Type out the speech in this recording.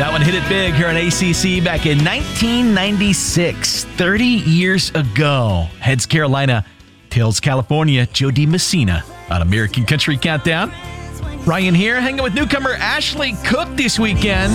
That one hit it big here on ACC back in 1996, 30 years ago. Heads Carolina, tails California, Joe DiMessina on American Country Countdown. Ryan here, hanging with newcomer Ashley Cook this weekend.